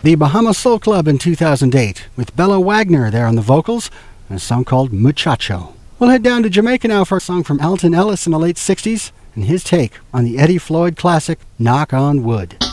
the Bahamas Soul Club in 2008, with Bella Wagner there on the vocals, and a song called Muchacho. We'll head down to Jamaica now for a song from Alton Ellis in the late 60s, and his take on the Eddie Floyd classic, Knock on Wood.